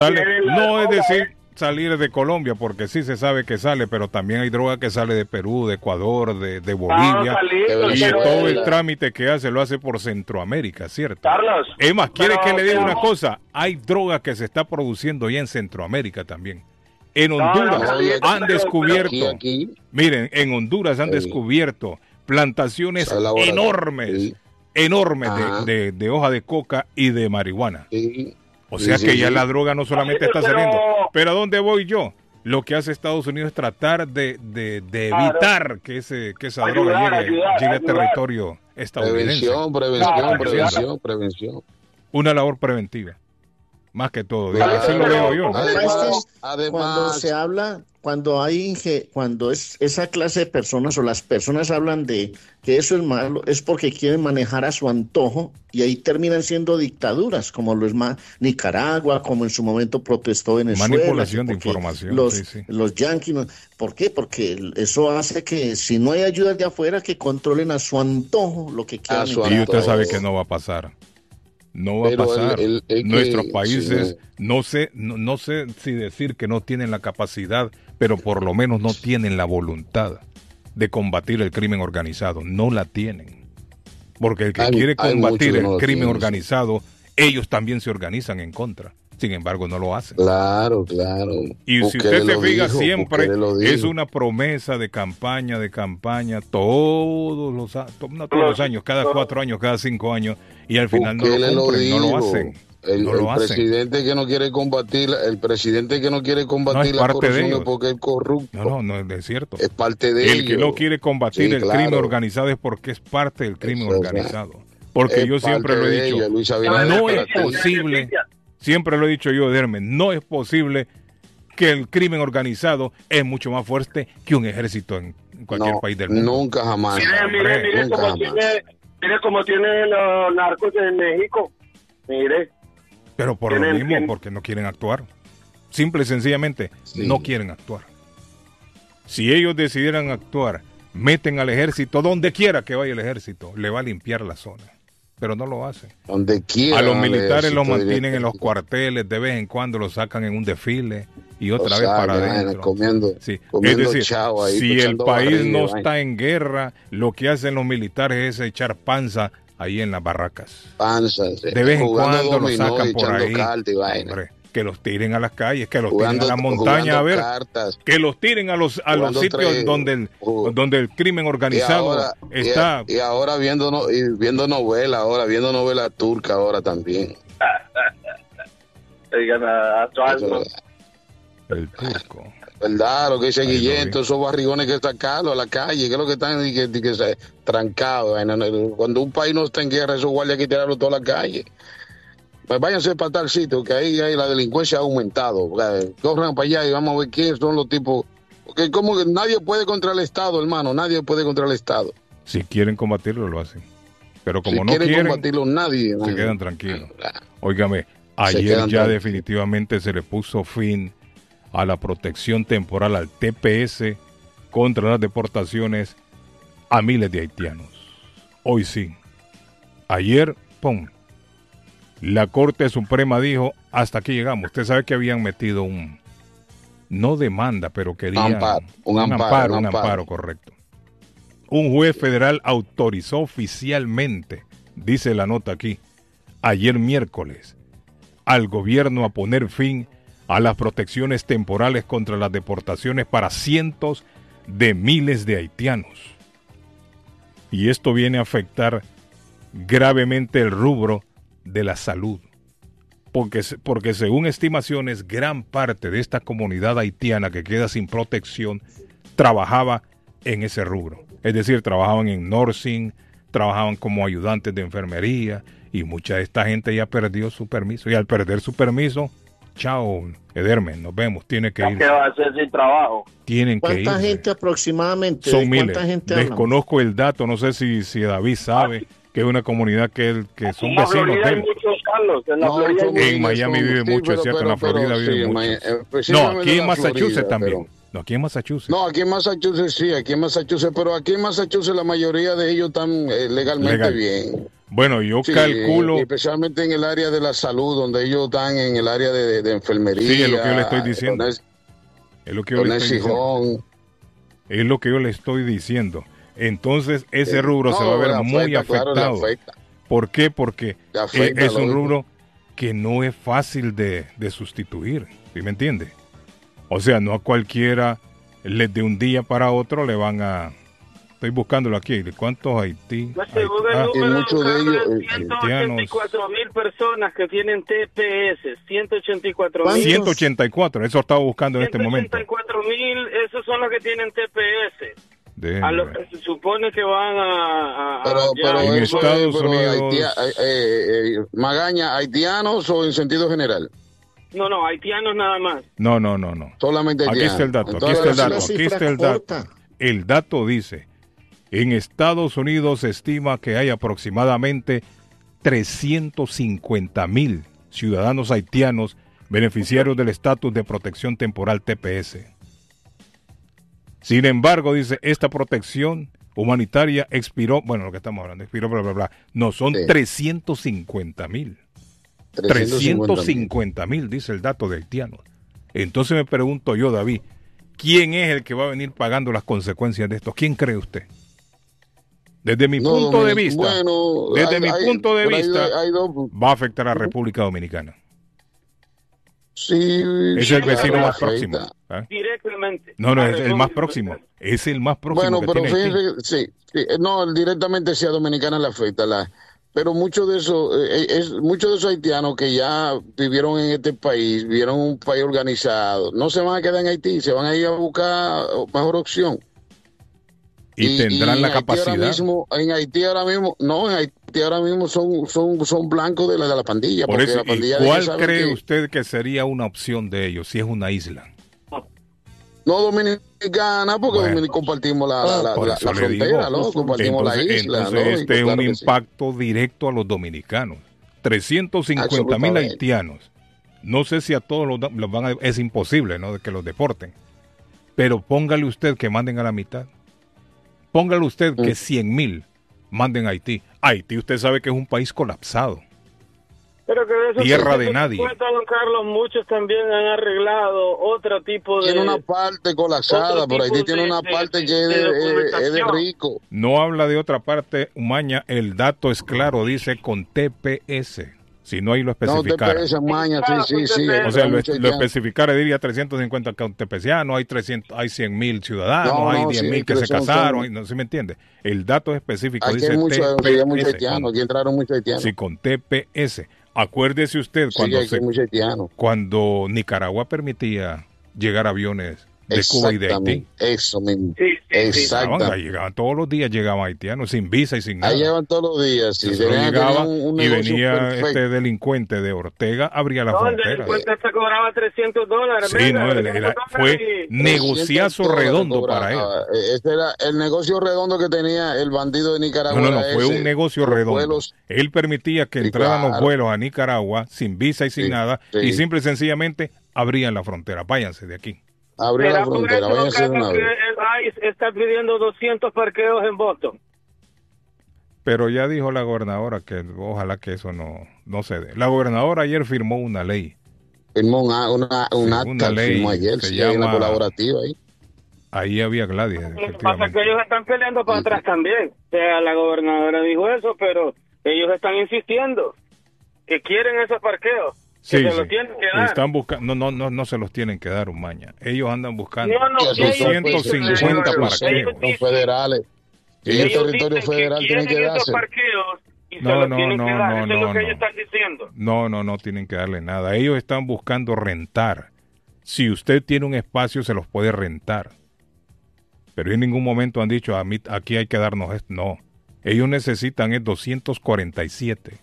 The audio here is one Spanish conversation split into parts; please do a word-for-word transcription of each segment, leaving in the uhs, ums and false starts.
Sale, no es decir salir de Colombia, porque sí se sabe que sale, pero también hay droga que sale de Perú, de Ecuador, de, de Bolivia, Carlos, y pero, todo el trámite que hace lo hace por Centroamérica, ¿cierto? Carlos, Es más, ¿quiere pero, que le diga pero, una cosa? Hay droga que se está produciendo ya en Centroamérica también. En no, Honduras no, Carlitos, han pero, descubierto, aquí, aquí. miren, en Honduras han Sí. descubierto plantaciones enormes, sí. enormes Ajá. de, de, de hoja de coca y de marihuana. Sí. O sea Sí, que sí, ya sí. la droga no solamente está Pero- saliendo. Pero ¿a dónde voy yo? Lo que hace Estados Unidos es tratar de, de, de Claro. evitar que, ese, que esa Ayudar, droga llegue, ayudar, llegue a ayudar. territorio estadounidense. Prevención, prevención, Claro, prevención, prevención. Una labor preventiva. Más que todo. Claro. Así lo veo yo, ¿no? Además, Cuando además, se habla, cuando hay inge- cuando es esa clase de personas o las personas hablan de que eso es malo, es porque quieren manejar a su antojo y ahí terminan siendo dictaduras, como lo es ma- Nicaragua, como en su momento protestó Venezuela. Manipulación que de porque información, Los, sí, sí. los yanquis, no- ¿por qué? Porque el- eso hace que si no hay ayudas de afuera, que controlen a su antojo lo que quieran. A su en Y cada usted sabe país. que no va a pasar. No va Pero a pasar. el- el- el que- Nuestros países, sí. no sé, no, no sé si decir que no tienen la capacidad, pero por lo menos no tienen la voluntad de combatir el crimen organizado. No la tienen. Porque el que Hay- quiere hay combatir muchos que el no lo crimen tienen, sí. organizado, ellos también se organizan en contra. Sin embargo, no lo hacen. claro, claro. Y si Bukele usted se lo fija, dijo, siempre Bukele lo dijo. es una promesa de campaña, de campaña, todos los, a- to- no todos los años, cada cuatro años, cada cinco años, y al final no Bukele lo cumplen, no lo dijo. hacen. El, no lo el hacen. presidente que no quiere combatir, el presidente que no quiere No, combatir es la parte de corrupción ellos. es porque es corrupto. No, no, no es cierto. Es parte de El que ellos. no quiere combatir Sí, el claro. crimen organizado es porque es parte del crimen Eso, o sea, organizado. Porque es yo siempre parte lo he de dicho, ellos, Luis Abinader no es es para ti. posible, siempre lo he dicho yo, Dermen, no es posible que el crimen organizado es mucho más fuerte que un ejército en cualquier No, país del mundo. nunca jamás. Mire, mire, hombre, mire nunca cómo jamás. tiene, mire cómo tiene los narcos en México. Mire, Pero por lo Tienen- mismo, tienen- porque no quieren actuar. Simple y sencillamente, Sí. no quieren actuar. Si ellos decidieran actuar, meten al ejército, donde quiera que vaya el ejército, le va a limpiar la zona. Pero no lo hacen. Donde quiera. A los al militares los ejército mantienen en los directo. cuarteles, de vez en cuando los sacan en un desfile y otra O vez sea, para vaina, adentro. comiendo- Sí. Es comiendo decir, chao ahí, si el echando país barriga, no vaina. está en guerra, lo que hacen los militares es echar panza ahí en las barracas. Panzas, De vez en jugando cuando los dominó sacan y por echando ahí. carta y vaina. Hombre, que los tiren a las calles, que los Jugando- tiren a la montaña a ver, jugando cartas. que los tiren a los a los Jugando sitios tres, donde el uh, donde el crimen Y organizado ahora, y- está. y, ahora viendo no- y viendo novela ahora viendo novela turca ahora también. oigan, a, a tu alma. Eso, El turco. verdad lo que dice Ahí lo Guillén, vi. todos esos barrigones que sacarlos a la calle, que es lo que están y que, y que se- trancados. vaina, no, cuando un país no está en guerra, esos guardias hay que tirarlos toda la calle. Pues váyanse para tal sitio, que ahí, ahí la delincuencia ha aumentado. Eh, Corran para allá y vamos a ver quiénes son los tipos. Porque como que nadie puede contra el Estado, hermano, nadie puede contra el Estado. Si quieren combatirlo lo hacen. Pero como si no quieren, quieren, combatirlo, nadie. se hermano. quedan tranquilos. Óigame, ayer quedan ya tranquilos. definitivamente se le puso fin a la protección temporal al T P S contra las deportaciones a miles de haitianos. Hoy sí. Ayer, pum. La Corte Suprema dijo, hasta aquí llegamos. Usted sabe que habían metido un, no demanda, pero querían Amparo, un amparo, amparo, un un amparo. amparo, correcto. Un juez federal autorizó oficialmente, dice la nota aquí, ayer miércoles, al gobierno a poner fin a las protecciones temporales contra las deportaciones para cientos de miles de haitianos. Y esto viene a afectar gravemente el rubro de la salud. Porque, porque según estimaciones, gran parte de esta comunidad haitiana que queda sin protección trabajaba en ese rubro. Es decir, trabajaban en nursing, trabajaban como ayudantes de enfermería y mucha de esta gente ya perdió su permiso. Y al perder su permiso, chao, Edermen, nos vemos, tiene que ir. ¿Qué va a hacer sin trabajo? Tienen que ir. ¿Cuánta gente aproximadamente? Son ¿De miles. cuánta gente hablamos? Desconozco el dato, no sé si, si David sabe que es una comunidad que, él- que son En la vecinos Florida de hay él. muchos, Carlos. En la No, Florida hay son muchos. En Miami son- vive sí, mucho, es pero- cierto, en la pero- Florida pero vive sí, mucho. Ma- eh, No, precisamente aquí en la Massachusetts Florida, también. pero- No, aquí en Massachusetts. No, aquí en Massachusetts sí, aquí en Massachusetts, pero aquí en Massachusetts la mayoría de ellos están eh, legalmente Legal. bien. Bueno, yo Sí, calculo... especialmente en el área de la salud, donde ellos están en el área de, de, de enfermería. Sí, es lo que yo le estoy diciendo. Es, es lo que yo le estoy diciendo. Es lo que yo le estoy diciendo. Entonces, ese sí. rubro no, se va a ver afecta, muy afectado. Claro, ¿Por qué? Porque afecta, es un lógico. rubro que no es fácil de, de sustituir. ¿Sí me entiende? O sea, no a cualquiera le, de un día para otro le van a... Estoy buscándolo aquí. ¿De cuántos Haití? No, según el Ah, y número, muchos de ellos, eh, ciento ochenta y cuatro mil personas que tienen T P S, ciento ochenta y cuatro mil. ciento ochenta y cuatro, eso estaba buscando en este momento. ciento ochenta y cuatro mil, esos son los que tienen T P S. Déjeme A lo ver. que se supone que van a... a- Pero, a- pero En eso Estados es, pero Unidos- Haitia- eh, eh, eh, Magaña, haitianos o en sentido general. No, no, haitianos nada más. No, no, no, no. Solamente Aquí haitianos. está el dato, aquí Entonces, está el es una dato, aquí cifra está el dato. corta. El dato dice, en Estados Unidos se estima que hay aproximadamente trescientos cincuenta mil ciudadanos haitianos beneficiarios del estatus de protección temporal T P S. Sin embargo, dice, esta protección humanitaria expiró, bueno, lo que estamos hablando, expiró, bla, bla, bla. No, son Sí. trescientos cincuenta mil. trescientos cincuenta mil, dice el dato de haitianos. Entonces me pregunto yo, David, ¿quién es el que va a venir pagando las consecuencias de esto? ¿Quién cree usted? Desde mi No, punto de Dominic, vista, bueno, desde hay- mi hay- punto de pero hay vista, dos- hay dos- va a afectar a República Dominicana. sí, Es el vecino claro, más próximo. afecta. ¿Ah? Directamente. No, no, A es el República más próximo. Dominicana. Es el más próximo Bueno, que pero tiene Haití. fíjense, sí, sí, eh, no, directamente sí a Dominicana le afecta, la, pero muchos de esos, eh, es, muchos de esos haitianos que ya vivieron en este país, vivieron en un país organizado, no se van a quedar en Haití, se van a ir a buscar mejor opción. Y, tendrán en la Haití ahora capacidad. mismo, en Haití ahora mismo, no, en Haití ahora mismo son, son, son blancos de la, de la pandilla. Por porque eso, la ¿y pandilla de cuál ellos saben cree que- usted que sería una opción de ellos si es una isla? No dominicana, porque Bueno. Dominic- compartimos la, la, la, Por la- eso la le frontera, digo. ¿no? Compartimos Entonces, la isla, entonces ¿no? este es Claro un que sí. impacto directo a los dominicanos. trescientos cincuenta mil Absolutamente. haitianos. No sé si a todos los, los van a... Es imposible, ¿no? De que los deporten. Pero póngale usted que manden a la mitad. Póngale usted Mm. que cien mil manden a Haití. Haití usted sabe que es un país colapsado. Pero que de esos Tierra de trescientos nadie. cincuenta, don Carlos, muchos también han arreglado otro tipo de... Tiene una parte colapsada, otro por Haití tipo tiene de- una de- parte que de es de, es de- es de documentación. rico. No habla de otra parte, Umaña. El dato es claro, dice con T P S. Si no ahí lo No, T P especificara. S, maña, sí, Claro, sí, con sí. T P S. O sea, lo, mucho lo haitiano. especificara diría trescientos cincuenta TPSianos, hay trescientos, hay cien mil ciudadanos, No, hay no, diez sí, mil que se pero son- casaron, son- hay- no se me entiende. El dato específico Aquí dice hay muchos, T aquí hay muchos P S. haitianos, con- aquí entraron muchos haitianos. Sí, con T P S. Acuérdese usted Sí, cuando, aquí se- hay muchos haitianos. cuando Nicaragua permitía llegar aviones de Cuba y de Haití. Exactamente, eso mismo. Sí, sí, sí. Exacto. Llegaban, ahí llegaban todos los días, llegaban haitianos sin visa y sin nada. Ahí llevan todos los días, sí. Entonces, Tenían, llegaba tenían un, un y negocio venía perfecto. este delincuente de Ortega, abría la No, el frontera. delincuente se cobraba trescientos dólares. Sí, venga, no, el- trescientos era- dólares fue y- negociazo trescientos redondo dólares para él. cobraba. Eh, Ese era el negocio redondo que tenía el bandido de Nicaragua. No, no, no, era fue ese. un negocio Los redondo. vuelos- Él permitía que Sí, entraran los claro. vuelos a Nicaragua sin visa y sin Sí, nada, sí. y simple y sencillamente abrían la frontera. Váyanse de aquí. Abrir Será la por frontera, eso, don váyanse de una Carlos, que vez. el I C E está pidiendo doscientos parqueos en Boston. Pero ya dijo la gobernadora que ojalá que eso no, no se dé. La gobernadora ayer firmó una ley. Firmó una, una, un Sí, acta, una ley firmó ayer, se sí, hay una llama- colaborativa ahí. Ahí había Gladys, Lo que pasa es efectivamente. que ellos están peleando para atrás también. O sea, la gobernadora dijo eso, pero ellos están insistiendo que quieren esos parqueos. Que Sí, se sí. los tienen que dar. Están buscando, no, no, no, no se los tienen que dar, Umaña. Ellos andan buscando No, no, Que ellos doscientos dicen- cincuenta ellos parqueos. dicen- Son federales. Y el ellos territorio dicen federal que tiene que quieren esos darse. parqueos y se No, los no, tienen no, que dar. no, Eso es lo no, que no. ellos están diciendo. No, no, no tienen que darle nada. Ellos están buscando rentar. Si usted tiene un espacio, se los puede rentar. Pero en ningún momento han dicho, a mí, aquí hay que darnos esto. No. Ellos necesitan es doscientos cuarenta y siete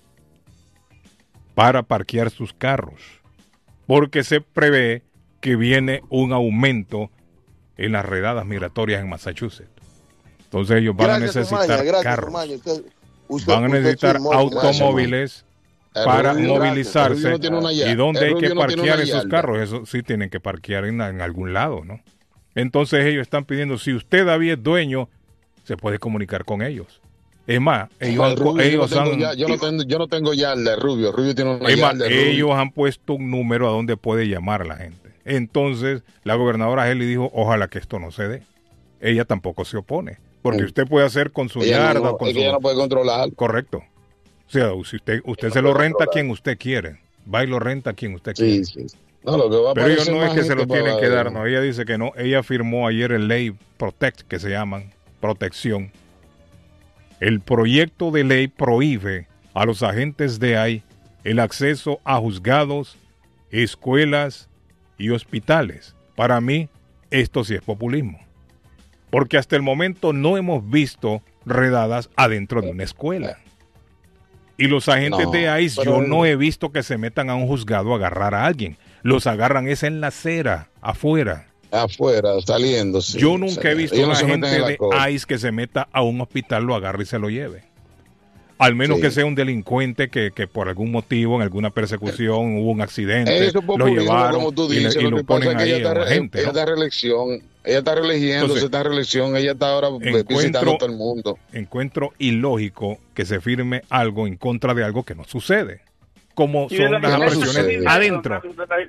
para parquear sus carros. Porque se prevé que viene un aumento en las redadas migratorias en Massachusetts. Entonces ellos van Gracias, a necesitar Umaña, gracias, carros. Umaña. Usted- usted- Van a usted necesitar firmó, automóviles El para Rubio- movilizarse. el Rubio no tiene una ya- ¿Y dónde el hay que Rubio no tiene parquear una esos yarda. carros? Eso sí tienen que parquear en, en algún lado, ¿no? Entonces ellos están pidiendo, si usted David es dueño, se puede comunicar con ellos. Es más, ellos, el Rubio, ellos yo, no han... ya, yo, no tengo, yo no tengo yarda de Rubio. Rubio tiene una es más, yarda de Rubio. ellos han puesto un número a donde puede llamar la gente. Entonces, la gobernadora Heli dijo, ojalá que esto no se dé. Ella tampoco se opone. Porque usted puede hacer con su ella yarda... No, con es su... que ella no puede controlar. Correcto. O sea, si usted, usted se lo renta a quien usted quiere. Va y lo renta a quien usted sí, quiere. Sí, sí. No, lo que va a Pero ellos no es que se lo para... tienen que dar, no. Ella dice que no. Ella firmó ayer el ley Protect, que se llaman protección. El proyecto de ley prohíbe a los agentes de A I el acceso a juzgados, escuelas y hospitales. Para mí, esto sí es populismo. Porque hasta el momento no hemos visto redadas adentro de una escuela. Y los agentes no, de I C E, pero... yo no he visto que se metan a un juzgado a agarrar a alguien. Los agarran es en la acera, afuera. Afuera, saliendo. Sí, yo nunca saliendo. he visto Ellos a un no agente de cosa. I C E que se meta a un hospital, lo agarre y se lo lleve. Al menos sí. que sea un delincuente que, que por algún motivo, en alguna persecución, hubo un accidente, Eso lo llevaron como tú dices, y, le, y lo, lo ponen es que ahí ella a está, la gente. ella ¿no? está reelección, ella está reeligiendo, Entonces, se está reelección, ella está ahora visitando a todo el mundo. Encuentro ilógico que se firme algo en contra de algo que no sucede. Como son las apresiones no adentro.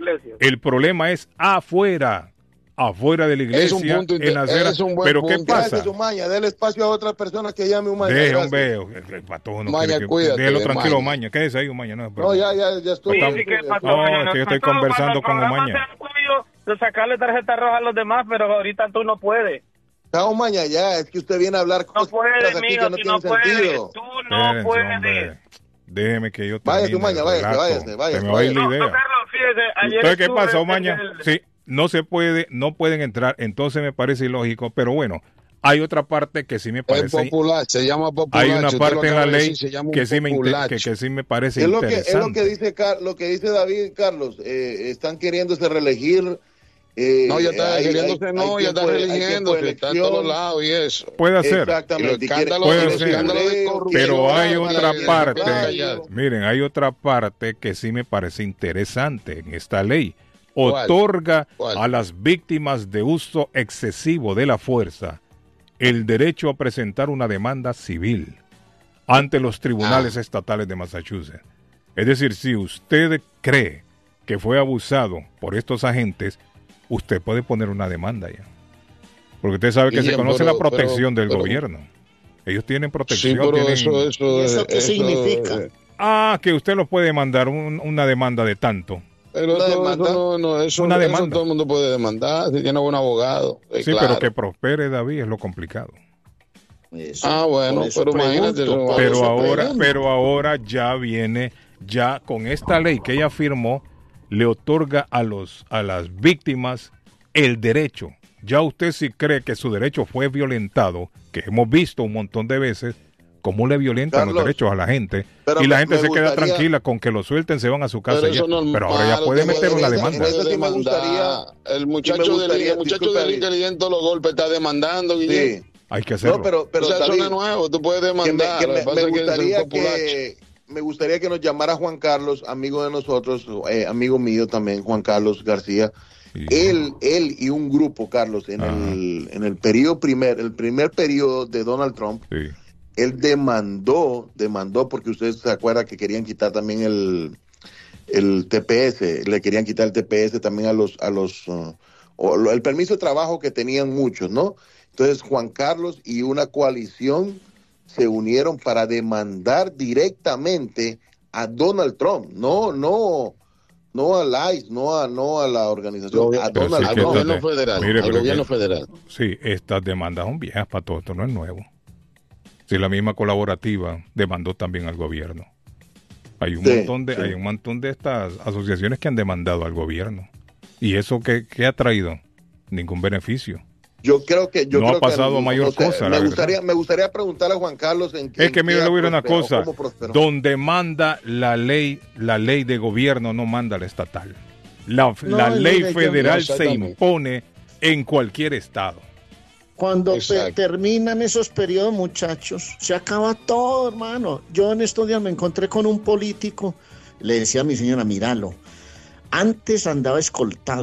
El problema es afuera. Afuera de la iglesia, es un punto en la acera. Es un buen pero punto. ¿qué pasa? Gracias, Umaña, déle espacio a otras personas que llame Umaña. Deje, hombre, el patojo no Umaña, quiere que... cuídate, déjelo tranquilo, Umaña. Umaña. ¿Qué es ahí, Umaña? No, no ya, ya, ya estuvo. Sí, sí, ¿qué pasó, no, Umaña? es que yo estoy Pasó, conversando con cuando el Umaña. programa sea tuyo, de sacarle tarjeta roja a los demás, pero ahorita tú no puedes. Ya, Umaña, ya, es que usted viene a hablar No cosas puedes, aquí mío, que no si tienen no puedes. sentido. Tú no Espérense, puedes. hombre. Déjeme que yo Váyase, termine Umaña, el váyase, relato. váyase, váyase, Se me va a ir la No, idea. no, Carlos, fíjese, ayer Entonces, ¿qué estuve pasa, en Umaña? el- Sí, no se puede, no pueden entrar, entonces me parece ilógico, pero bueno, hay otra parte que sí me Es parece... popular, se llama popular. Hay una usted parte lo en la acaba de ley decir, se llama que un sí, me inter- populacho. que, que sí me parece Es lo, que, es interesante. lo que dice Car- lo que dice David, Carlos. Eh, están queriéndose reelegir. Eh, No, ya está hay- queriéndose, hay- no, hay ya está tiempo de- hay reeligiendo, tiempo de está en todos elección. lados y eso. Puede ser, Exactamente. Y los escándalos- Puede los ser. escándalos de corrupción, pero hay la- otra la- parte, la- miren, hay otra parte que sí me parece interesante en esta ley. ¿Cuál? Otorga ¿Cuál? a las víctimas de uso excesivo de la fuerza el derecho a presentar una demanda civil ante los tribunales Ah. estatales de Massachusetts. Es decir, si usted cree que fue abusado por estos agentes, usted puede poner una demanda ya. Porque usted sabe que Bien, se conoce pero- la protección pero- del pero- gobierno. Ellos tienen Sí, protección. pero tienen... eso, eso, ¿Y eso qué significa? eh, Ah, que usted lo puede mandar un- una demanda de tanto. Pero Una eso, demanda. eso no, no, eso, Una eso demanda. todo el mundo puede demandar si tiene buen abogado. eh, Sí, claro. pero que prospere, David, es lo complicado. Eso, Ah, bueno, por eso pero imagínate, pregunto, eso- por Pero eso ahora, pregunto. pero ahora ya viene, ya con esta ley que ella firmó, le otorga a los a las víctimas el derecho. Ya usted si cree que su derecho fue violentado, que hemos visto un montón de veces cómo le violentan Carlos, los derechos a la gente, pero y la me- gente me se queda gustaría- tranquila con que lo suelten, se van a su casa Pero ya. eso no es Pero ahora ya normal, puede usted meter puede- una esa- demanda. esa- sí me demandar. gustaría- El muchacho sí me gustaría, del el muchacho disculpa, del que le dieron todos los golpes está demandando, Guillermo. Sí. Hay que hacerlo. No, pero, pero o sea, eso David, no es nuevo, tú puedes que me, demandar. que lo me- que pasa me es que gustaría es un populacho. que me gustaría que nos llamara Juan Carlos, amigo de nosotros, eh, amigo mío también, Juan Carlos García. Sí. Él, él y un grupo, Carlos, en Ajá. el en el periodo primer, el primer periodo de Donald Trump, Sí. él demandó, demandó porque usted se acuerda que querían quitar también el el T P S, le querían quitar el T P S también a los a los uh, o lo- el permiso de trabajo que tenían muchos, ¿no? Entonces Juan Carlos y una coalición se unieron para demandar directamente a Donald Trump, no, no, no al I C E, no a, no a la organización, Yo- a pero Donald sí Al que Trump. esto- gobierno federal. Mire, al pero gobierno que- federal. Sí, estas demandas son viejas para todo, esto no es nuevo. Sí, la misma colaborativa demandó también al gobierno. Hay un Sí, montón de, sí. hay un montón de estas asociaciones que han demandado al gobierno. ¿Y eso qué, qué ha traído? Ningún beneficio. Yo creo que yo No ha creo que, pasado mayor cosa, la Me verdad. gustaría, me gustaría preguntarle a Juan Carlos en Es en que mire, qué le voy a decir una prosperó, cosa. cómo prosperó. Donde manda la ley, la ley de gobierno no manda la estatal. La, No, la y ley mire, yo- federal se Exactamente. impone en cualquier estado. Cuando pe- Exacto. terminan esos periodos, muchachos, se acaba todo, hermano. Yo en estos días me encontré con un político, le decía a mi señora, míralo, antes andaba escoltado,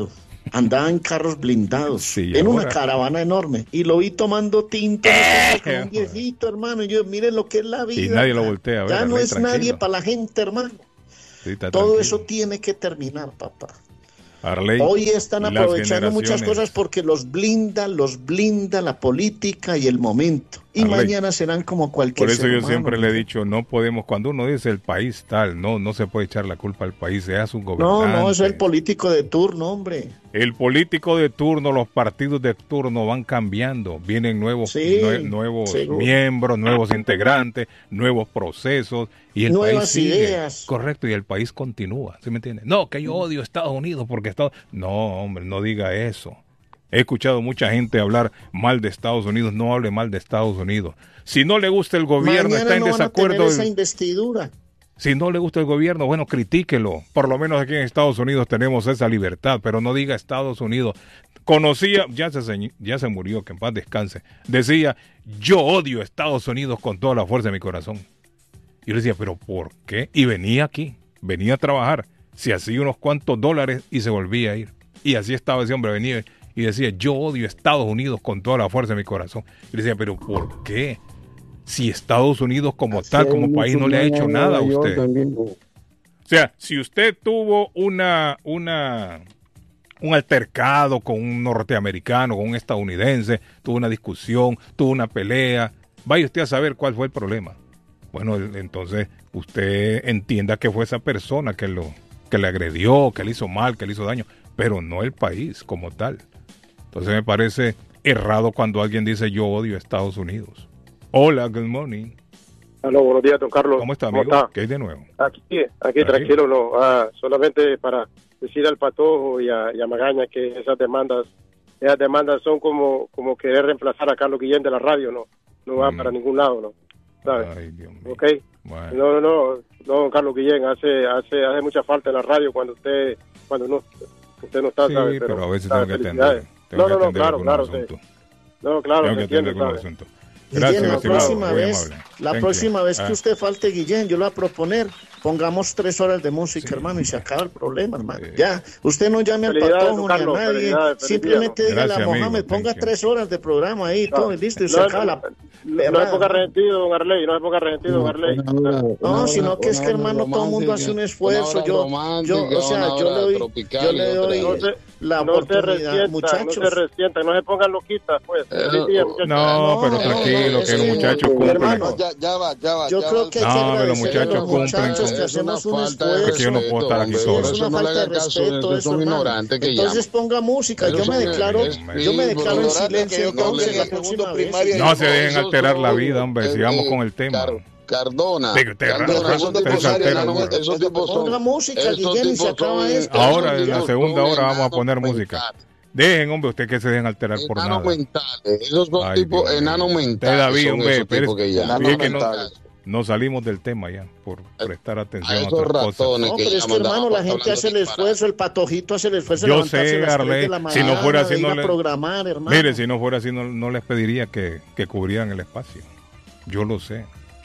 andaba en carros blindados, Sí, en ahora. una caravana enorme, y lo vi tomando tinto, no sé, como un viejito, hermano, y yo, miren lo que es la vida. Y nadie lo voltea a ver, Ya no Arley, es tranquilo. nadie para la gente, hermano. Sí, está Todo tranquilo. eso tiene que terminar, papá. Arley, Hoy están las aprovechando muchas generaciones- cosas porque los blinda, los blinda la política y el momento. Y Arley, mañana serán como cualquier Por eso ser yo humano, siempre le he mija. dicho, no podemos, cuando uno dice el país tal, no, no se puede echar la culpa al país, sea su No, gobernante. no, es el político de turno, hombre. El político de turno, los partidos de turno van cambiando, vienen nuevos, Sí, nue- nuevos seguro. miembros, nuevos integrantes, nuevos procesos y el Nuevas país sigue. ideas. Correcto, y el país continúa, ¿sí me entiendes? No, que yo odio a Estados Unidos porque Estados... No, hombre, no diga eso. He escuchado mucha gente hablar mal de Estados Unidos, no hable mal de Estados Unidos. Si no le gusta el gobierno, Mañana está en no van a tener desacuerdo. esa investidura. Si no le gusta el gobierno, bueno, critíquelo. Por lo menos aquí en Estados Unidos tenemos esa libertad, pero no diga Estados Unidos. Conocía, ya se, señ- ya se murió, que en paz descanse. Decía, yo odio Estados Unidos con toda la fuerza de mi corazón. Y yo le decía, ¿pero por qué? Y venía aquí, venía a trabajar, se hacía unos cuantos dólares y se volvía a ir. Y así estaba ese hombre, venía y decía, yo odio Estados Unidos con toda la fuerza de mi corazón. Y le decía, ¿pero por qué? Si Estados Unidos como Así tal, hay como país, no le ha musulmanes hecho en nada a Nueva York usted. también. O sea, si usted tuvo una, una, un altercado con un norteamericano, con un estadounidense, tuvo una discusión, tuvo una pelea, vaya usted a saber cuál fue el problema. Bueno, el- entonces usted entienda que fue esa persona que lo que le agredió, que le hizo mal, que le hizo daño, pero no el país como tal. Entonces me parece errado cuando alguien dice yo odio a Estados Unidos. Hola, good morning. Aló, buenos días, don Carlos. ¿Cómo está, amigo? está? ¿Qué hay de nuevo? Aquí, aquí Tranquilo. tranquilo, no. Ah, solamente para decir al Patojo y a, y a Magaña que esas demandas, esas demandas son como, como querer reemplazar a Carlos Guillén de la radio, no, no van Mm. para ningún lado, no. ¿Sabes? Ay, Dios mío. ¿Ok? Bueno. No, no, no, no, don Carlos Guillén, hace, hace, hace mucha falta en la radio cuando usted, cuando no, usted no está, Sí, ¿sabe? pero, a veces ¿sabe? tengo que Felicidades. atender. Tengo No, que no, no, atender claro, algunos claro, sí. asuntos. No, claro, Tengo se que entiende, atender algunos ¿sabe? asuntos. Guillén, Gracias, la estimado. próxima Muy vez, amable. la Thank próxima you. vez Ah. que usted falte, Guillén, yo le voy a proponer, pongamos tres horas de música, hermano, y se acaba el problema, hermano. Sí. Ya, usted no llame al Felicidades, Patojo don ni a Carlos, nadie, felicidades, feliz simplemente día, ¿no? dígale a Gracias, Mohamed, amigo, ponga thank you. tres horas de programa ahí, todo, y listo, y se No, acaba la... no, no se ponga resentido, don Arley, no se ponga resentido, don Arley. No, sino que es que, hermano, todo el mundo hace un esfuerzo. Yo, yo, o sea, yo le doy, yo le doy No se, la no se oportunidad, resienta, muchachos. no se resienta, no se pongan loquitas, pues. Feliz día, muchachos. No, No, pero no, tranquilo, no, que los sí, muchachos no, cumplen. hermano. Ya, ya va, ya va. Yo ya creo va. que hay que No, pero los agradecerle a los muchachos cumplen muchachos con- que hacemos un falta de Es que esfuerzo. yo no puedo estar aquí hombre, solo. Es eso una no le falta de haga caso, respeto esos eso, son hermano. ignorantes que Entonces llaman. ponga música, yo Esos me son- declaro, es- yo me sí, declaro en pero silencio que yo entonces hablé la en segundo próxima vez. primaria. No se dejen Esos alterar la son, vida, hombre, eh, sigamos eh, con el tema. Car- Cardona, Sí, usted- Cardona, Ra- esos usted tipos se son altera enanos- mucho. esos tipos son- Ponga música, esos Guillén, y se tipos acaba son- esto. Ahora, esos en la tipos segunda son hora vamos a enanos poner música. mentales. Dejen, hombre, usted que se dejen alterar por Enanos nada. mentales, esos son Ay, tipos Dios mío. enanos Usted, mentales. David, son hombre, esos espérese. tipos que llaman. Fíjate que no- mentales. Nos salimos del tema ya por prestar A atención a, esos otras cosas. ratones No, que pero es que, llaman, hermano, la estamos gente hace el hablando esfuerzo, el patojito hace el esfuerzo de Yo levantarse sé, a las tres Arley, de la si mañana, no fuera así, de ir no a le- programar, hermano. Mire, si no fuera así, no, no les pediría que, que cubrieran el espacio. Yo lo sé.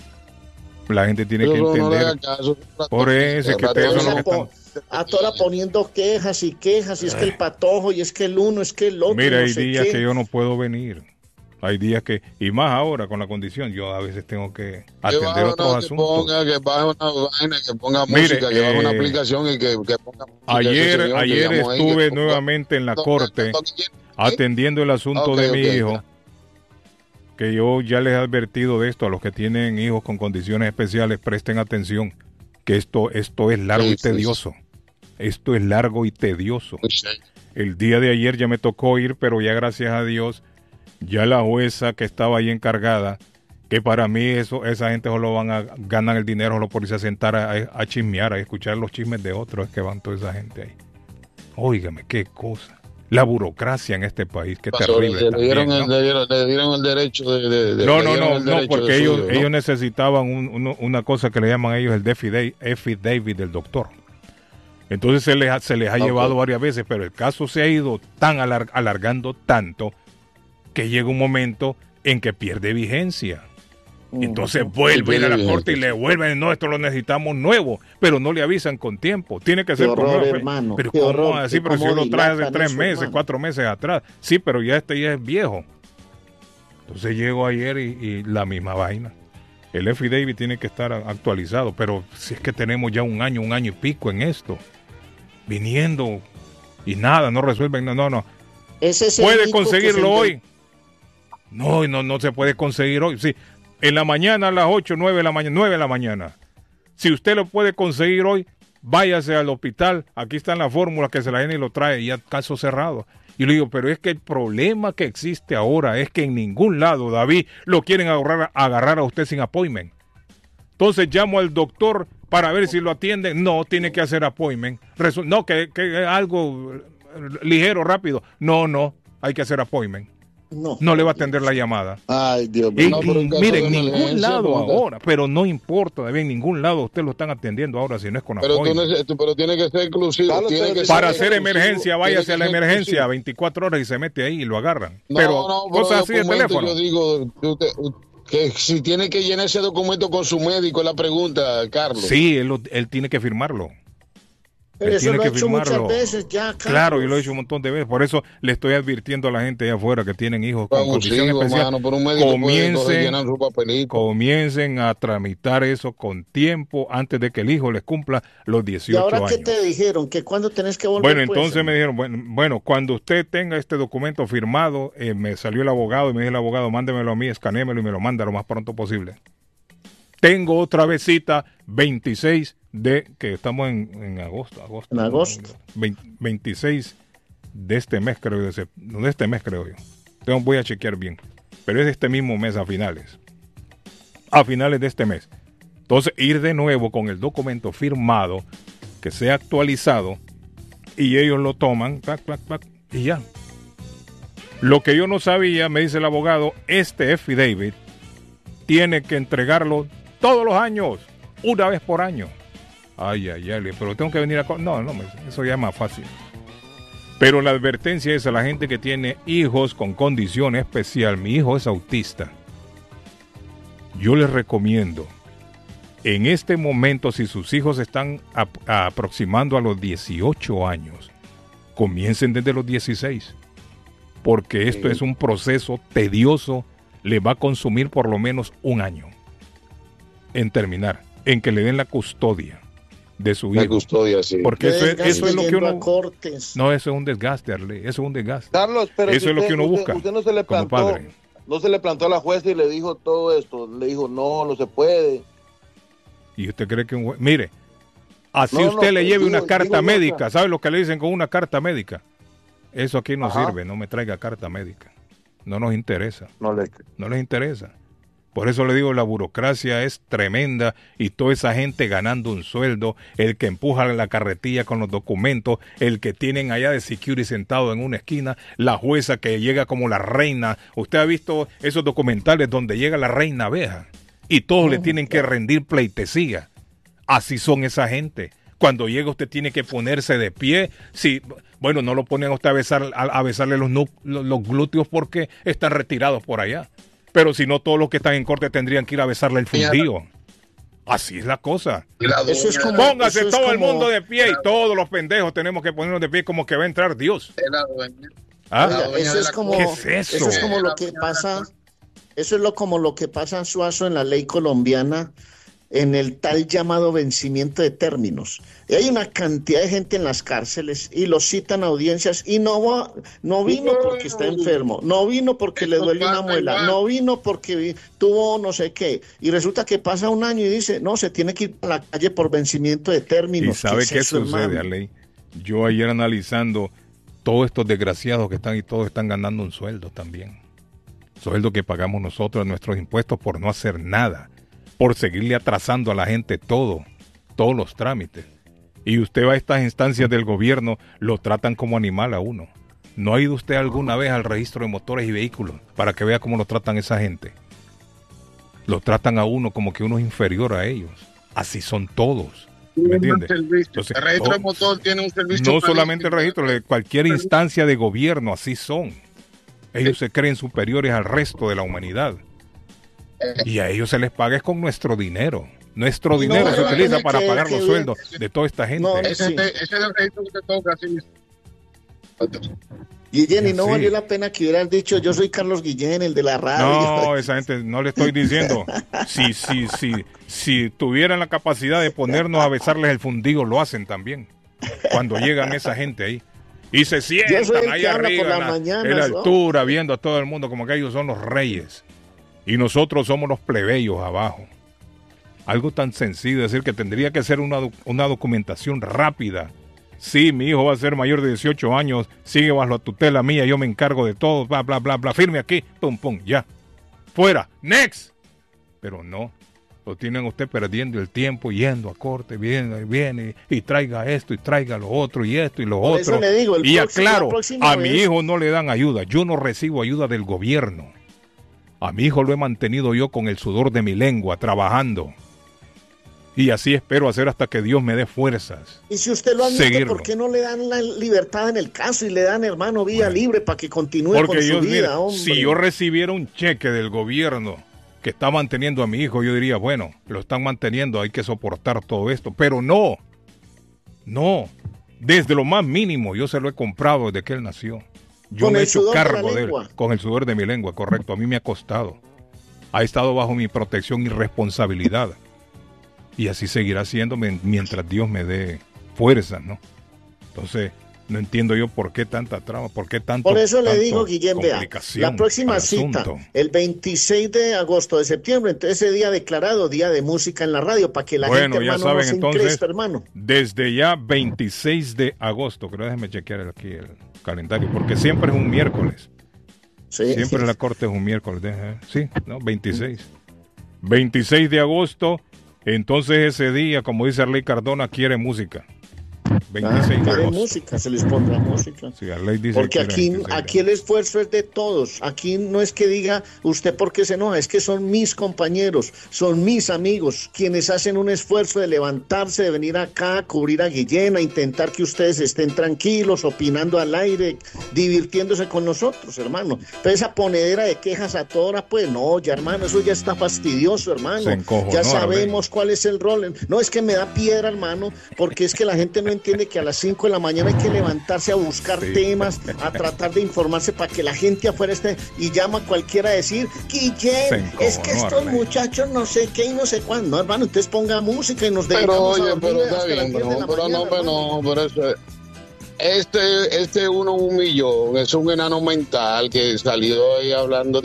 La gente tiene que Esos no le entender. hagan caso, esos Por ratones, eso es que ustedes ratones son los que Po- están. a toda hora poniendo quejas y quejas, y es que el patojo, y es que el uno, es que el otro, Mira, no hay sé días qué. que yo no puedo venir. Hay días que, y más ahora con la condición, yo a veces tengo que Que atender baje otros una- que asuntos. ponga, que baje una vaina, que ponga Mire, música, que baje una eh, aplicación y que, que ponga música. Ayer, Ese señor que ayer llamó ahí, estuve que ponga- nuevamente en la No, corte no, no, ¿quién? atendiendo el asunto Ok, de mi ok. hijo, que yo ya les he advertido de esto a los que tienen hijos con condiciones especiales, presten atención, que esto, esto es largo Sí, y sí, tedioso. Esto es largo y tedioso. Sí. El día de ayer ya me tocó ir, pero ya gracias a Dios, ya la jueza que estaba ahí encargada, que para mí eso, esa gente solo van a ganar el dinero solo por irse a sentar a, a chismear, a escuchar los chismes de otros, es que van toda esa gente ahí. Óigame, qué cosa. La burocracia en este país, qué Pasó, terrible. le, también, dieron ¿no? el, le, dieron, le dieron el derecho de... de- de- No, le no, dieron no, el no, derecho porque de ellos, suyo, ¿no? ellos necesitaban un- uno- una cosa que le llaman a ellos el affidavit del doctor. Entonces se les ha, se les ha Ok. llevado varias veces, pero el caso se ha ido tan alar- alargando tanto que llega un momento en que pierde vigencia. Entonces vuelven a la corte y le vuelven, no, esto lo necesitamos nuevo, pero no le avisan con tiempo. Tiene que ser horror, con nueva hermano, Pero qué ¿cómo horror, así? Pero si yo lo traje hace tres eso, meses, hermano. cuatro meses atrás. Sí, pero ya este ya es viejo. Entonces llego ayer y, y la misma vaina. El affidavit tiene que estar actualizado, pero si es que tenemos ya un año, un año y pico en esto, viniendo y nada, no resuelven, no, no, no. Ese es el ¿Puede mico que conseguirlo se hoy? No, no, no se puede conseguir hoy. Sí, en la mañana a las ocho, nueve de la mañana, nueve de la mañana. Si usted lo puede conseguir hoy, váyase al hospital. Aquí están las fórmulas que se la viene y lo trae, y ya caso cerrado. Y le digo, pero es que el problema que existe ahora es que en ningún lado, David, lo quieren agarrar, agarrar a usted sin appointment. Entonces llamo al doctor para ver si lo atienden. No, tiene que hacer appointment. Resu- no, que, que algo ligero, rápido. No, no, hay que hacer appointment. No, No le va a atender la llamada. Ay, Dios En, mío. No, pero en caso mire, de en ningún emergencia, lado porque- ahora, pero no importa, David, en ningún lado usted lo están atendiendo ahora si no es con Pero, tú appointment. neces- tú- pero tiene que ser exclusivo. Carlos, tiene pero que Para ser hacer exclusivo, emergencia, tiene váyase que a la ser emergencia exclusivo. veinticuatro horas y se mete ahí y lo agarran. No, pero no, pero cosas así de documento, teléfono. Yo digo que, usted- que si tiene que llenar ese documento con su médico, es la pregunta, Carlos. Sí, él, lo- él tiene que firmarlo. Pero Él eso tiene lo ha que hecho firmarlo. muchas veces ya, Carlos. Claro, yo lo he hecho un montón de veces. Por eso le estoy advirtiendo a la gente allá afuera que tienen hijos con condición Abusivo, especial. mano, por un médico puede entonces comiencen, llenar su papelito. comiencen a tramitar eso con tiempo antes de que el hijo les cumpla los ¿Y dieciocho ahora años. qué te dijeron? ¿Que cuándo tenés que volver? Bueno, pues? entonces me dijeron, bueno, bueno, cuando usted tenga este documento firmado, eh, me salió el abogado y me dijo el abogado, mándemelo a mí, escanémelo y me lo manda lo más pronto posible. Tengo otra vez cita veintiséis de, que estamos en, en agosto, agosto. En agosto. veinte veintiséis de este mes, creo, de, ese- no, de este mes creo yo. Tengo, voy a chequear bien. Pero es de este mismo mes a finales. A finales de este mes. Entonces, ir de nuevo con el documento firmado, que sea actualizado, y ellos lo toman, tac, tac, tac, y ya. Lo que yo no sabía, me dice el abogado, este affidavit tiene que entregarlo todos los años, una vez por año. Ay, ay, ay, pero tengo que venir a... co- No, no, me- eso ya es más fácil. Pero la advertencia es a la gente que tiene hijos con condición especial. Mi hijo es autista. Yo les recomiendo, en este momento, si sus hijos están ap- aproximando a los dieciocho años, comiencen desde los dieciséis. Porque esto Sí. es un proceso tedioso, le va a consumir por lo menos un año en terminar, en que le den la custodia de su La hijo. custodia, sí. Porque eso es, eso es lo que Yendo a uno... cortes. No, eso es un desgaste, Arley, eso es un desgaste. Carlos, pero Eso si es lo usted- que uno usted- busca Usted no se le como plantó, padre. no se le plantó a la jueza y le dijo todo esto. Le dijo, no, no se puede. Y usted cree que un jue- Mire, así No, no, usted le pues, lleve digo- una carta digo yo médica. acá. ¿Sabe lo que le dicen con una carta médica? Eso aquí no Ajá. sirve, no me traiga carta médica. No nos interesa, No le... no les interesa. Por eso le digo, la burocracia es tremenda y toda esa gente ganando un sueldo, el que empuja la carretilla con los documentos, el que tienen allá de security sentado en una esquina, la jueza que llega como la reina. Usted ha visto esos documentales donde llega la reina abeja y todos le tienen que rendir pleitesía. Así son esa gente. Cuando llega usted tiene que ponerse de pie. Si, bueno, no lo ponen a usted a, besar, a, a besarle los, nu- los, los glúteos porque están retirados por allá. Pero si no, todos los que están en corte tendrían que ir a besarle el fundillo. Así es la cosa. Y la Eso es doña- como- Póngase eso es todo el como- mundo de pie y todos los pendejos tenemos que ponernos de pie como que va a entrar Dios. de la doña. ¿Ah? Oiga, doña eso de es la como, ¿Qué es eso? eso es como lo que pasa, eso es lo como lo que pasa en Suazo en la ley colombiana en el tal llamado vencimiento de términos. Y hay una cantidad de gente en las cárceles y los citan a audiencias y no va, no vino porque está enfermo, no vino porque le Eso duele una pasa muela, igual. no vino porque vi- tuvo no sé qué. Y resulta que pasa un año y dice, no, se tiene que ir a la calle por vencimiento de términos. ¿Y sabe es qué eso, sucede, hermano? Arley? Yo ayer analizando todos estos desgraciados que están y todos están ganando un sueldo también. Sueldo que pagamos nosotros, nuestros impuestos por no hacer nada, por seguirle atrasando a la gente todo, todos los trámites. Y usted va a estas instancias del gobierno, lo tratan como animal a uno. ¿No ha ido usted alguna vez al registro de motores y vehículos para que vea cómo lo tratan esa gente? Lo tratan a uno como que uno es inferior a ellos. Así son todos. ¿Me entiende? Entonces, El registro de oh, motor tiene un servicio. no solamente el registro, de cualquier instancia de gobierno, así son. Ellos se creen superiores al resto de la humanidad. Y a ellos se les paga es con nuestro dinero. Nuestro dinero no, se no, utiliza que, para que, pagar que, los sueldos de toda esta gente. No, Ese, sí. ese es el registro que te toca, así. Guillén, y no Sí. valió la pena que hubieras dicho, yo soy Carlos Guillén, el de la radio. No, esa gente no le estoy diciendo. Si, si, si, si tuvieran la capacidad de ponernos a besarles el fundido, lo hacen también. Cuando llegan esa gente ahí. Y se Yo soy sientan el ahí que habla arriba, por las en la, mañanas, en la ¿no? altura, viendo a todo el mundo como que ellos son los reyes. Y nosotros somos los plebeyos abajo. Algo tan sencillo, es decir, que tendría que ser una, una documentación rápida. Sí, mi hijo va a ser mayor de dieciocho años, sigue bajo la tutela mía, yo me encargo de todo, bla, bla, bla, bla, firme aquí, pum, pum, ya. Fuera, next. Pero no, lo tienen usted perdiendo el tiempo, yendo a corte, viene, viene, y traiga esto, y traiga lo otro, y esto, y lo Por otro. eso le digo, el y próximo- aclaro, la próxima a mi vez- hijo no le dan ayuda, yo no recibo ayuda del gobierno. A mi hijo lo he mantenido yo con el sudor de mi lengua, trabajando. Y así espero hacer hasta que Dios me dé fuerzas. Y si usted lo admite, Seguirlo. ¿por qué no le dan la libertad en el caso y le dan, hermano, vía Bueno. libre para que continúe Porque con su yo, vida, mira, hombre? si yo recibiera un cheque del gobierno que está manteniendo a mi hijo, yo diría, bueno, lo están manteniendo, hay que soportar todo esto. Pero no, no, desde lo más mínimo yo se lo he comprado desde que él nació. Yo Con me he el hecho sudor de la cargo de él, lengua. con el sudor de mi lengua, correcto, a mí me ha costado. Ha estado bajo mi protección y responsabilidad. Y así seguirá siendo mientras Dios me dé fuerza, ¿no? Entonces, no entiendo yo por qué tanta trama, por qué tanto Por eso le tanto digo, Guillén, vea, complicación la próxima al cita, asunto. el veintiséis de agosto de septiembre, entonces ese día declarado, día de música en la radio, para que la Bueno, gente, ya hermano, saben, no se entonces, encrespe, hermano. Desde ya veintiséis de agosto, creo, déjeme chequear aquí el calendario, porque siempre es un miércoles. Sí. Siempre en la corte es un miércoles. Deja, sí, ¿no? veintiséis. veintiséis de agosto, entonces ese día, como dice Arley Cardona, quiere música. veintiséis Ah, de quiere agosto. música, se les pondrá música. Sí, Arley dice Porque que quiere aquí, veintiséis de aquí el esfuerzo es de todos. Aquí no es que diga usted por qué se enoja, es que son mis compañeros, son mis amigos, quienes hacen un esfuerzo de levantarse, de venir acá a cubrir a Guillén, a intentar que ustedes estén tranquilos, opinando al aire, divirtiéndose con nosotros, hermano. Pero esa ponedera de quejas a toda hora, pues no, ya hermano, eso ya está fastidioso, hermano. Se encojonó, Ya Arley. sabemos cuál es el rol. No, es que me da piedra, hermano, porque es que la gente no entiende que a las cinco de la mañana hay que levantarse a buscar Sí. temas, a tratar de informarse para que la gente afuera esté y llama a cualquiera a decir, Se Guillén, encojonó, es que estos Arley. muchachos no sé qué y no sé cuándo. No, hermano, entonces ponga música y nos Pero dedicamos a oye, dormir pero hasta está las bien, diez de no, la pero mañana, no, pero hermano. no, pero eso, este, este uno un millón, es un enano mental que salió ahí hablando, de-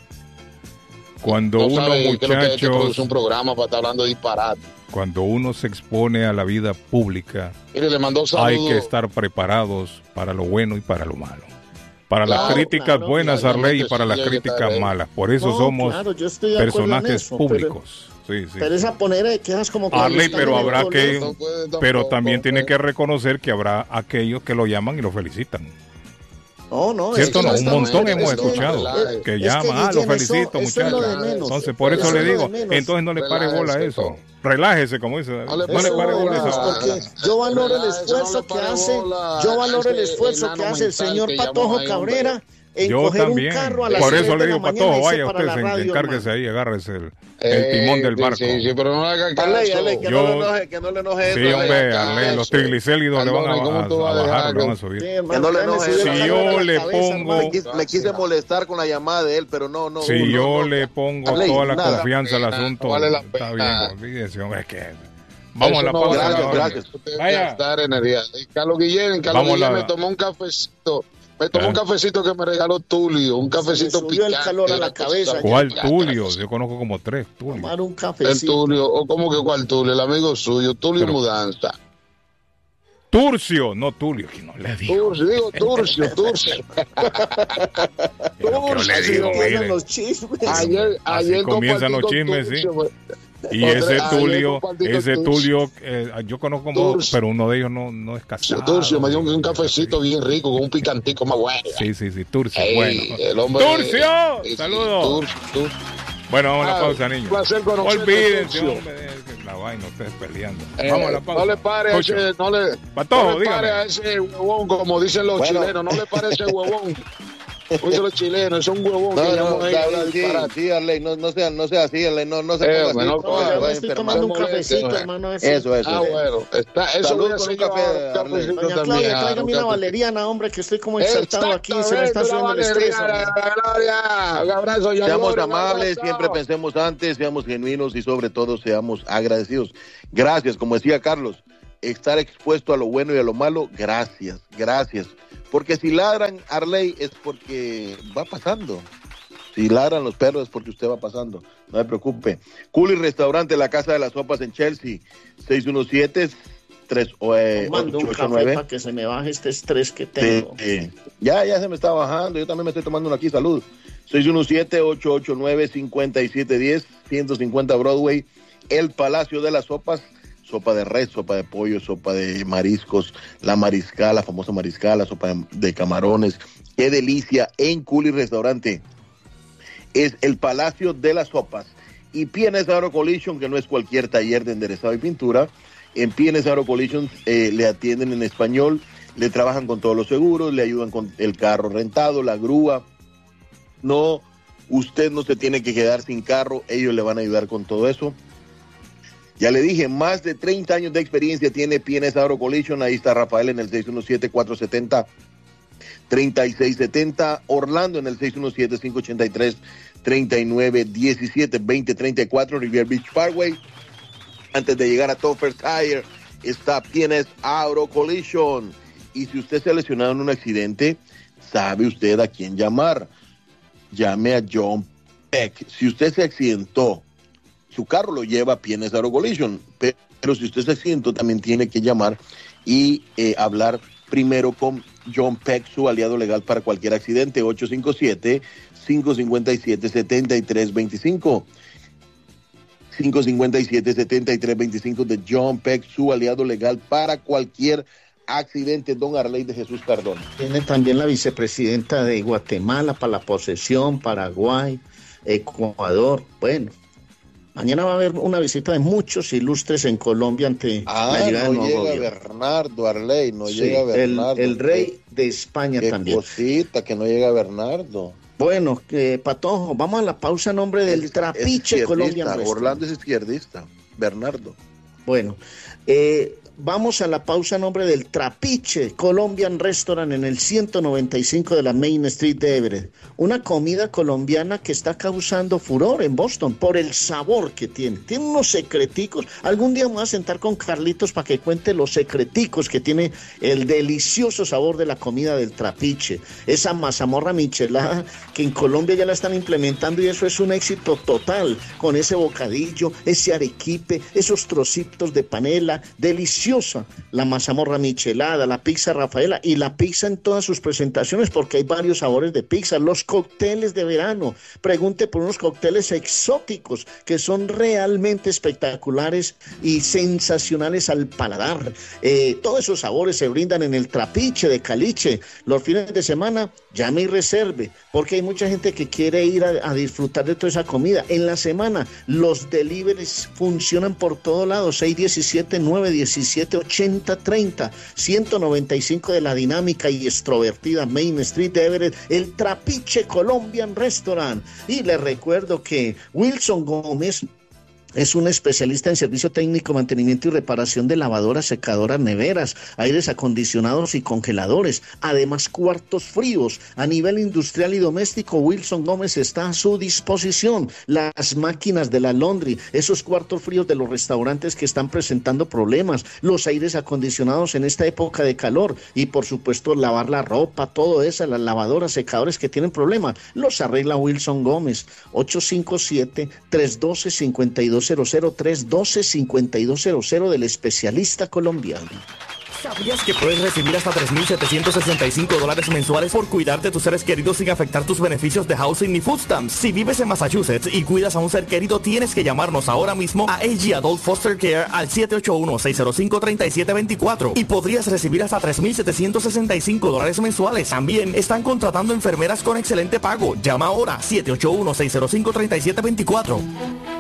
Cuando no uno, sabe qué es lo que, que muchachos, produce un programa para estar hablando de disparate. cuando uno se expone a la vida pública, Mire, le mandó saludos. hay que estar preparados para lo bueno y para lo malo. Para las Claro, críticas claro, buenas, claro, Arley, y que para sí, las hay que críticas estar ahí. malas. Por eso No, somos claro, yo estoy de acuerdo en personajes eso, pero- públicos. Sí, sí. Pero esa ponedera de quejas como cuando Arley, están pero en el habrá que, colegio. No puede tampoco, pero también tiene pues. que reconocer que habrá aquellos que lo llaman y lo felicitan. No, no, ¿Cierto? es que No, un estamos- montón es hemos que- escuchado es- que es llaman, que, ah, lo Guillén, felicito, eso- eso es lo muchachos. de menos. Entonces, por eso Eso le es lo digo, de menos. entonces no le pare bola a Relájese, eso. Relájese, como dice. No le No le Eso pare no, bola a hermano, eso. porque yo valoro el Relájese, esfuerzo no le que pare hace, bola yo a valoro el ese esfuerzo enano que hace el mental señor que llamó Patojo ahí, Cabrera hombre. en Yo coger también. un carro a las Por tres eso de le la digo, mañana Patojo, y irse vaya para usted, la se radio, encárguese hermano. ahí, agárrese el, Eh, el timón del sí, barco. Sí, sí, pero no le hagan caso. Arley, Arley, que Yo- no le enoje, que no le enoje Sí, eso, hombre, Arley. Arley, los triglicéridos le van a, Perdone, ¿cómo a- tú vas a a dejar bajar, le van a que- subir. Sí, Que hermano, no le ya me enoje subió eso. el Si calor yo a la le cabeza, pongo- hermano. Me quise, me quise molestar con la llamada de él, pero no, no. Si no, yo no. le pongo Arley, toda la nada. confianza al Pena, asunto, no vale la está pena. bien, olvídese, hombre, es que... Vamos Eso a la no pausa. vale Gracias, la ahora. gracias. Usted debe Vaya. gastar energía. Y Carlos Guillén, Carlos Vamos a Guillén la- me tomó un cafecito. Me tomó Ah. un cafecito que me regaló Tulio, un cafecito subió el picante. calor a la una cosa cabeza. ¿Cuál ya, Tulio? ya, Yo conozco como tres Tulio. Tomar un El cafecito. Tulio, o como que cuál Tulio, el amigo suyo, Tulio Pero- Mudanza. Turcio, no Tulio, que no le digo. Turcio, digo Turcio, Turcio. Yo no Turcio, le así digo, empiezan mire. Los chismes. Ayer, Así ayer comienzan compartí los con chismes, sí. Turcio, pues. Y Otra- ese ayer Tulio, compartí con ese Turcio. Tulio, eh, yo conozco como, Turcio. pero uno de ellos no, no es casado. Turcio me dio un, un cafecito bien rico con un picantico más bueno. Sí, sí, sí, Turcio, Ey, bueno. el hombre- ¡Turcio! Sí, sí, ¡Saludos! Turcio, Turcio. Bueno, vamos a la Ah, pausa, un niños. placer conocerte, Olvídense, Turcio. hombre, es que la vaina, ustedes peleando. Eh, Vamos a la pausa. No le pare a Cocho. ese, no le, Patojo, no le pare dígame. a ese huevón, como dicen los Bueno. chilenos, no le pare a ese huevón. Oye, los chilenos son huevón No, que no, llamó ahí a hablar David, sí, disparate. sí, Arley, no, no sea, no sea así, Arley, no, no se Eh, ponga bueno, así. no, se yo va a estoy enfermar. tomando un moleste, cafecito, eh. hermano. Eso. Eso, eso. Ah, eso. bueno. Está, eso Salud voy a con hacer un yo café, ahora, un Arley. cafecito Doña también, Claudia, ah, tráigame un una cafecito. valeriana, hombre, que estoy como exaltado aquí. Se me está Exactamente, una subiendo el estrés. valeria, hombre. Gloria. Un abrazo, ya Seamos Gloria, un amables, abrazo. siempre pensemos antes, seamos genuinos y sobre todo seamos agradecidos. Gracias, como decía Carlos, estar expuesto a lo bueno y a lo malo, gracias, gracias. Porque si ladran, Arley, es porque va pasando. Si ladran los perros es porque usted va pasando. No se preocupe. Culi Restaurante, la Casa de las Sopas en Chelsea. seis uno siete, tres ocho Mando un ocho café nueve. para que se me baje este estrés que tengo. Sí, sí. Ya, ya se me está bajando. Yo también me estoy tomando uno aquí. Salud. seis uno siete, ocho ocho nueve, cinco siete uno cero, ciento cincuenta Broadway. El Palacio de las Sopas. Sopa de res, sopa de pollo, sopa de mariscos, la mariscal, la famosa mariscal, la sopa de, de camarones. Qué delicia en Culi Restaurante. Es el Palacio de las Sopas. Y P N S Auto Collision, que no es cualquier taller de enderezado y pintura. En P N S Auto Collision eh, le atienden en español, le trabajan con todos los seguros, le ayudan con el carro rentado, la grúa. No, usted no se tiene que quedar sin carro, ellos le van a ayudar con todo eso. Ya le dije, más de treinta años de experiencia tiene P N S Auto Collision. Ahí está Rafael en el seis uno siete, cuatro siete cero, tres seis siete cero. Orlando en el seis uno siete, cinco ocho tres, tres nueve uno siete, veinte treinta y cuatro. Riviera Beach Parkway. Antes de llegar a Topher Tire está P N S Auto Collision. Y si usted se ha lesionado en un accidente, sabe usted a quién llamar. Llame a John Peck. Si usted se accidentó, su carro lo lleva a P N S Auto Collision, pero si usted se accidentó también tiene que llamar y eh, hablar primero con John Peck, su aliado legal para cualquier accidente. Ocho cinco siete, cinco cinco siete, siete tres dos cinco. cinco cinco siete, siete tres dos cinco de John Peck, su aliado legal para cualquier accidente. Don Arley de Jesús Cardona. Tiene también la vicepresidenta de Guatemala para la posesión, Paraguay, Ecuador. Bueno, mañana va a haber una visita de muchos ilustres en Colombia ante Ah, la llegada no del nuevo llega gobierno. Bernardo, Arley, no Sí, llega Bernardo. el, el rey de España Qué también. cosita que no llega Bernardo. Bueno, que Patojo, vamos a la pausa en nombre del Es- Trapiche es Colombian izquierdista, Restaurant. Orlando es izquierdista, Bernardo. Bueno, eh, vamos a la pausa en nombre del Trapiche Colombian Restaurant en el ciento noventa y cinco de la Main Street de Everett. Una comida colombiana que está causando furor en Boston por el sabor que tiene. Tiene unos secreticos. Algún día me voy a sentar con Carlitos para que cuente los secreticos que tiene el delicioso sabor de la comida del Trapiche. Esa mazamorra michelada que en Colombia ya la están implementando y eso es un éxito total. Con ese bocadillo, ese arequipe, esos trocitos de panela, deliciosa la mazamorra michelada, la pizza Rafaela y la pizza en todas sus presentaciones porque hay varios sabores de pizza. Los cócteles de verano, pregunte por unos cócteles exóticos que son realmente espectaculares y sensacionales al paladar. Eh, todos esos sabores se brindan en el Trapiche de Caliche. Los fines de semana llame y reserve porque hay mucha gente que quiere ir a, a disfrutar de toda esa comida. En la semana los deliveries funcionan por todo lado. seis uno siete, nueve uno siete, ocho cero tres cero, ciento noventa y cinco de la dinámica y extrovertida Main Street de Everett, el Trapiche Colombian Restaurant. Y les recuerdo que Wilson Gómez es un especialista en servicio técnico, mantenimiento y reparación de lavadoras, secadoras, neveras, aires acondicionados y congeladores. Además, cuartos fríos. A nivel industrial y doméstico, Wilson Gómez está a su disposición. Las máquinas de la laundry, esos cuartos fríos de los restaurantes que están presentando problemas, los aires acondicionados en esta época de calor y, por supuesto, lavar la ropa, todo eso, las lavadoras, secadores que tienen problemas, los arregla Wilson Gómez. ocho cinco siete, tres uno dos, cinco dos cero cero, tres uno dos, cinco dos cero cero del especialista colombiano. ¿Sabías que puedes recibir hasta tres mil setecientos sesenta y cinco dólares mensuales por cuidar de tus seres queridos sin afectar tus beneficios de housing ni food stamps? Si vives en Massachusetts y cuidas a un ser querido, tienes que llamarnos ahora mismo a A G Adult Foster Care al siete ocho uno, seis cero cinco, tres siete dos cuatro y podrías recibir hasta tres mil setecientos sesenta y cinco dólares mensuales. También están contratando enfermeras con excelente pago. Llama ahora siete ocho uno, seis cero cinco, tres siete dos cuatro.